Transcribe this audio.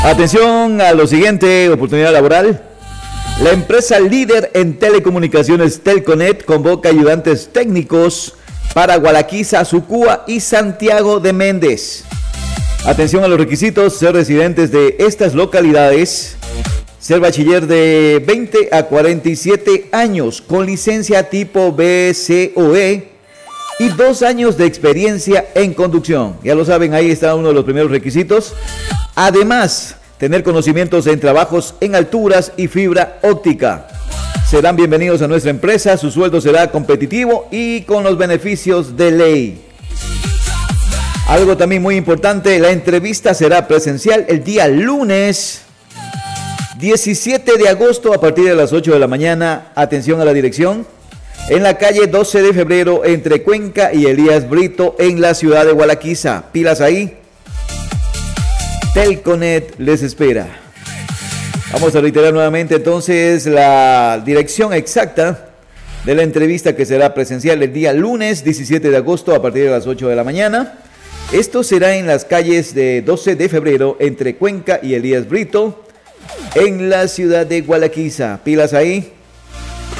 Atención a lo siguiente, oportunidad laboral. La empresa líder en telecomunicaciones Telconet convoca ayudantes técnicos para Gualaquiza, Sucúa y Santiago de Méndez. Atención a los requisitos: ser residentes de estas localidades, ser bachiller de 20 a 47 años con licencia tipo BCOE y 2 años de experiencia en conducción. Ya lo saben, ahí está uno de los primeros requisitos. Además, tener conocimientos en trabajos en alturas y fibra óptica. Serán bienvenidos a nuestra empresa, su sueldo será competitivo y con los beneficios de ley. Algo también muy importante, la entrevista será presencial el día lunes 17 de agosto a partir de las 8 de la mañana. Atención a la dirección: en la calle 12 de febrero entre Cuenca y Elías Brito en la ciudad de Gualaquiza. Pilas ahí. Telconet les espera. Vamos a reiterar nuevamente entonces la dirección exacta de la entrevista, que será presencial el día lunes 17 de agosto a partir de las 8 de la mañana. Esto será en las calles de 12 de febrero entre Cuenca y Elías Brito en la ciudad de Gualaquiza. Pilas ahí.